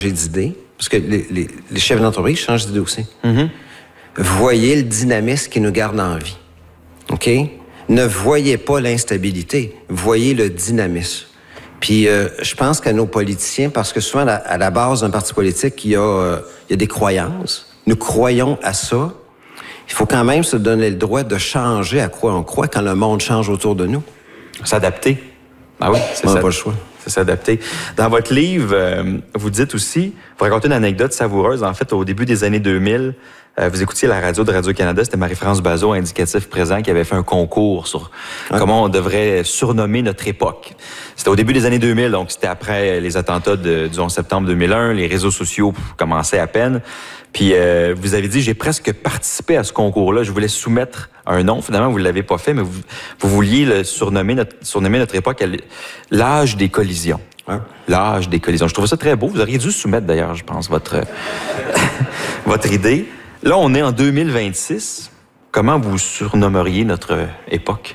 d'idées, parce que les chefs d'entreprise changent d'idées aussi. Mm-hmm. Voyez le dynamisme qui nous garde en vie. OK? Ne voyez pas l'instabilité, voyez le dynamisme. Puis je pense qu'à nos politiciens, parce que souvent à la base d'un parti politique, il y a des croyances. Nous croyons à ça. Il faut quand même se donner le droit de changer à quoi on croit quand le monde change autour de nous. S'adapter. Ah oui, c'est ça. On n'a ça. pas le choix. C'est s'adapter. Dans votre livre, vous dites aussi, vous racontez une anecdote savoureuse. En fait, au début des années 2000, vous écoutiez la radio de Radio-Canada, c'était Marie-France Bazot, indicatif présent, qui avait fait un concours sur comment on devrait surnommer notre époque. C'était au début des années 2000, donc c'était après les attentats du 11 septembre 2001, les réseaux sociaux commençaient à peine. Puis vous avez dit, j'ai presque participé à ce concours-là, je voulais soumettre un nom. Finalement, vous ne l'avez pas fait, mais vous vouliez le surnommer notre époque l'âge des collisions. Ouais. L'âge des collisions. Je trouve ça très beau. Vous auriez dû soumettre, d'ailleurs, je pense, votre idée. Là, on est en 2026. Comment vous surnommeriez notre époque?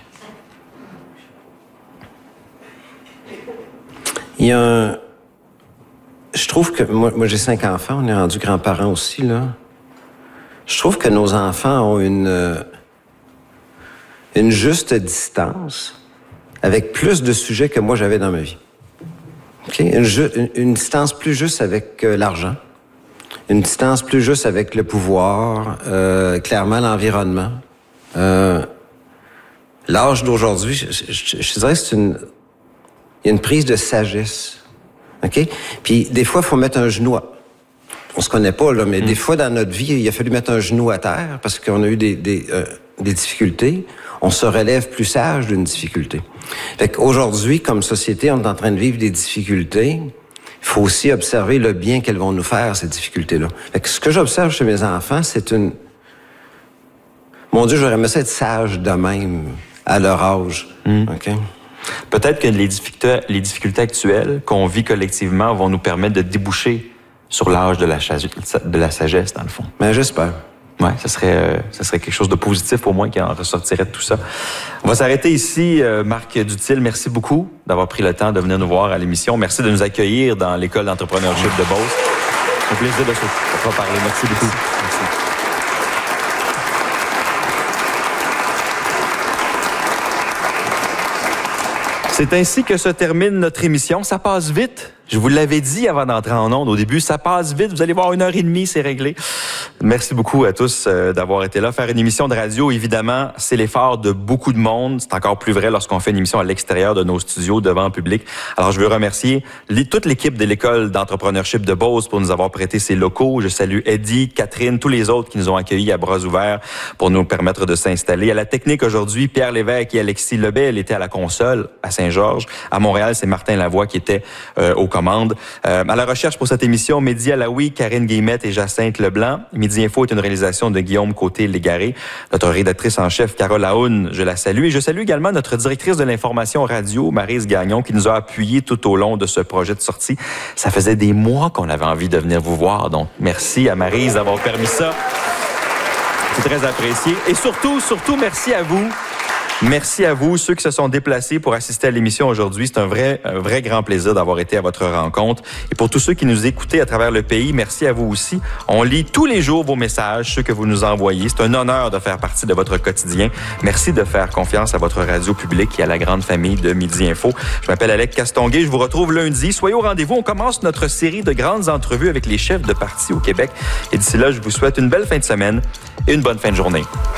Il y a Je trouve que... Moi, j'ai 5 enfants. On est rendus grands-parents aussi, là. Je trouve que nos enfants ont une juste distance avec plus de sujets que moi, j'avais dans ma vie. Okay? Une distance plus juste avec l'argent. Une distance plus juste avec le pouvoir, clairement l'environnement. L'âge d'aujourd'hui, je dirais que il y a une prise de sagesse. OK? Puis des fois, il faut mettre un genou on se connaît pas, là, mais des fois dans notre vie, il a fallu mettre un genou à terre parce qu'on a eu des difficultés. On se relève plus sage d'une difficulté. Fait qu'aujourd'hui, comme société, on est en train de vivre des difficultés. Il faut aussi observer le bien qu'elles vont nous faire, ces difficultés-là. Fait que ce que j'observe chez mes enfants, c'est Mon Dieu, j'aurais aimé ça être sage de même, à leur âge. OK? Peut-être que les difficultés actuelles qu'on vit collectivement vont nous permettre de déboucher sur l'âge de la sagesse, dans le fond. Ben, j'espère. Oui, ça serait quelque chose de positif au moins qui en ressortirait de tout ça. On va s'arrêter ici. Marc Duthil, merci beaucoup d'avoir pris le temps de venir nous voir à l'émission. Merci de nous accueillir dans l'école d'entrepreneurship de Beauce. C'est un plaisir de se reparler. Merci beaucoup. Merci. C'est ainsi que se termine notre émission. Ça passe vite. Je vous l'avais dit avant d'entrer en ondes au début, ça passe vite. Vous allez voir, 1h30, c'est réglé. Merci beaucoup à tous d'avoir été là. Faire une émission de radio, évidemment, c'est l'effort de beaucoup de monde. C'est encore plus vrai lorsqu'on fait une émission à l'extérieur de nos studios, devant le public. Alors, je veux remercier toute l'équipe de l'école d'entrepreneurship de Beauce pour nous avoir prêté ses locaux. Je salue Eddie, Catherine, tous les autres qui nous ont accueillis à bras ouverts pour nous permettre de s'installer. À la technique aujourd'hui, Pierre Lévesque et Alexis Lebet, elle était à la console à Saint-Georges. À Montréal, c'est Martin Lavoie qui était aux commandes. À la recherche pour cette émission, Mehdi Alaoui, Karine Guillemette et Jacinthe Leblanc. Midi Info est une réalisation de Guillaume Côté-Légaré. Notre rédactrice en chef, Carole Aoun, je la salue. Et je salue également notre directrice de l'information radio, Maryse Gagnon, qui nous a appuyés tout au long de ce projet de sortie. Ça faisait des mois qu'on avait envie de venir vous voir. Donc, merci à Maryse d'avoir permis ça. C'est très apprécié. Et surtout, merci à vous. Merci à vous, ceux qui se sont déplacés pour assister à l'émission aujourd'hui. C'est un vrai grand plaisir d'avoir été à votre rencontre. Et pour tous ceux qui nous écoutaient à travers le pays, merci à vous aussi. On lit tous les jours vos messages, ceux que vous nous envoyez. C'est un honneur de faire partie de votre quotidien. Merci de faire confiance à votre radio publique et à la grande famille de Midi Info. Je m'appelle Alec Castonguay. Je vous retrouve lundi. Soyez au rendez-vous. On commence notre série de grandes entrevues avec les chefs de parti au Québec. Et d'ici là, je vous souhaite une belle fin de semaine et une bonne fin de journée.